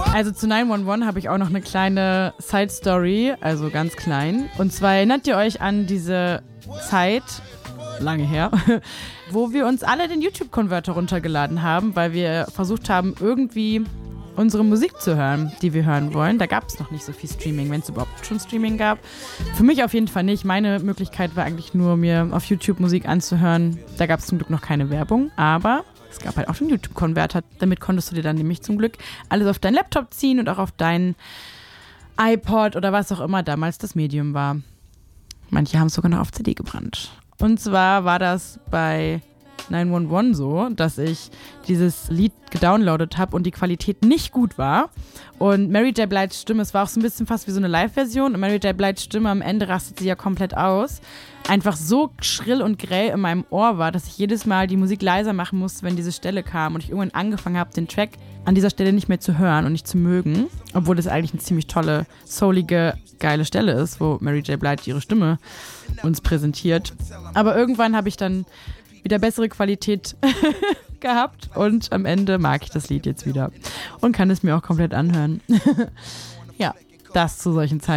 Also zu 911 habe ich auch noch eine kleine Side-Story, also ganz klein. Und zwar erinnert ihr euch an diese Zeit, lange her, wo wir uns alle den YouTube-Konverter runtergeladen haben, weil wir versucht haben, irgendwie unsere Musik zu hören, die wir hören wollen. Da gab es noch nicht so viel Streaming, wenn es überhaupt schon Streaming gab. Für mich auf jeden Fall nicht. Meine Möglichkeit war eigentlich nur, mir auf YouTube Musik anzuhören. Da gab es zum Glück noch keine Werbung, aber es gab halt auch den YouTube-Konverter. Damit konntest du dir dann nämlich zum Glück alles auf deinen Laptop ziehen und auch auf deinen iPod oder was auch immer damals das Medium war. Manche haben es sogar noch auf CD gebrannt. Und zwar war das bei 911 so, dass ich dieses Lied gedownloadet habe und die Qualität nicht gut war. Und Mary J. Blige's Stimme, es war auch so ein bisschen fast wie so eine Live-Version. Und Mary J. Blige's Stimme am Ende rastet sie ja komplett aus. Einfach so schrill und grell in meinem Ohr war, dass ich jedes Mal die Musik leiser machen musste, wenn diese Stelle kam. Und ich irgendwann angefangen habe, den Track an dieser Stelle nicht mehr zu hören und nicht zu mögen. Obwohl das eigentlich eine ziemlich tolle, soulige, geile Stelle ist, wo Mary J. Blige ihre Stimme uns präsentiert. Aber irgendwann habe ich dann wieder bessere Qualität gehabt und am Ende mag ich das Lied jetzt wieder und kann es mir auch komplett anhören. Ja, das zu solchen Zeiten.